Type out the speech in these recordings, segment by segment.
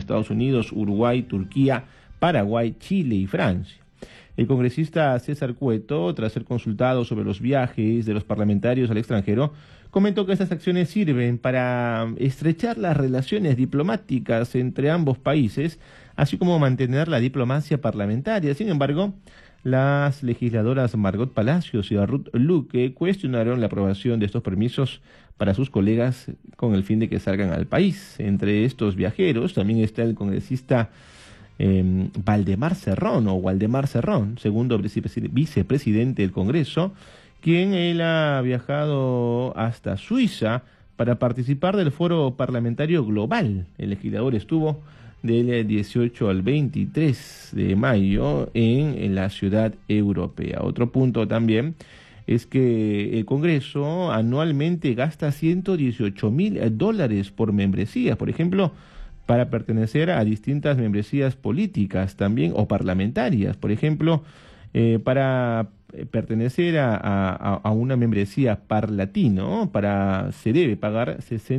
Estados Unidos, Uruguay, Turquía, Paraguay, Chile y Francia. El congresista César Cueto, tras ser consultado sobre los viajes de los parlamentarios al extranjero, comentó que estas acciones sirven para estrechar las relaciones diplomáticas entre ambos países, así como mantener la diplomacia parlamentaria. Sin embargo, las legisladoras Margot Palacios y Ruth Luque cuestionaron la aprobación de estos permisos para sus colegas con el fin de que salgan al país. Entre estos viajeros también está el congresista Waldemar Cerrón, segundo vicepresidente del Congreso, quien él ha viajado hasta Suiza para participar del Foro Parlamentario Global. El legislador estuvo del 18 al 23 de mayo en la ciudad europea. Otro punto también es que el Congreso anualmente gasta $118,000 por membresía, por ejemplo, para pertenecer a distintas membresías políticas también o parlamentarias. Por ejemplo, para pertenecer a una membresía Parlatino, se debe pagar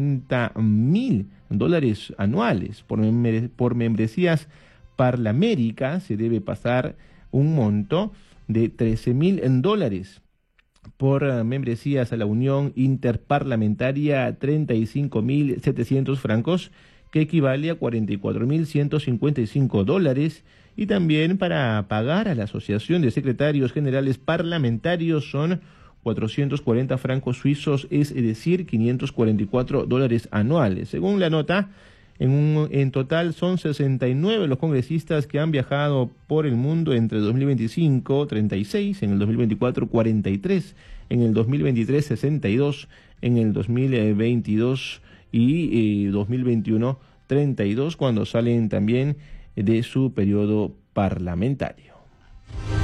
$60,000 anuales. Por membresías Parlamérica se debe pasar un monto de $13,000. Por membresías a la Unión Interparlamentaria, 35,700 francos, que equivale a $44,155, y también para pagar a la Asociación de Secretarios Generales Parlamentarios son 440 francos suizos, es decir, $544 anuales. Según la nota, en total son 69 los congresistas que han viajado por el mundo entre 2025, 36, en el 2024, 43, en el 2023, 62, en el 2022 y 2021, 32, cuando salen también de su periodo parlamentario.